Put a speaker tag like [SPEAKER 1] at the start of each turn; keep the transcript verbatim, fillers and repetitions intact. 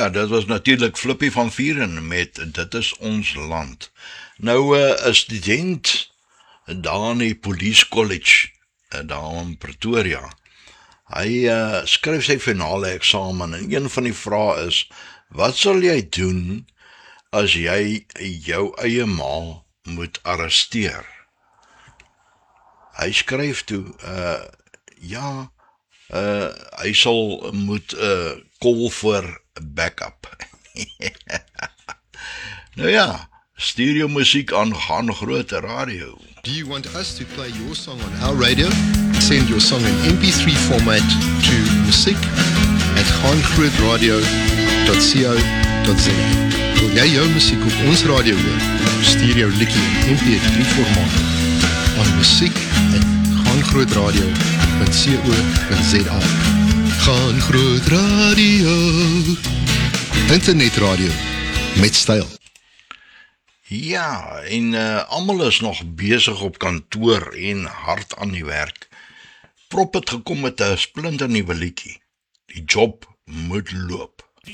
[SPEAKER 1] Ja, dit was natuurlijk Flippie van Vieren met Dit is ons land. Nou, uh, 'n student daar in die Police College, uh, daar in Pretoria, hy uh, skryf sy finale eksamen en een van die vrae is, wat sal jy doen as jy jou eie ma moet arresteer? Hy skryf toe, uh, ja, uh, hy sal moet uh, call voor backup. Nou ja, stereo musiek aan Gaan Groot Radio.
[SPEAKER 2] Do you want us to play your song on our radio? Send your song in M P three format to musiek at gaan groot radio dot co dot za. Wil jy jou musiek op ons radio hoor? Stuur jou liedjie in M P three formaat aan musiek at gaan groot radio dot co dot za. Gaan Groot Radio, internetradio met styl.
[SPEAKER 1] Ja, en uh, almal is nog besig op kantoor en hard aan die werk. Prop het gekom met 'n splinternuwe liedjie. Die job moet loop.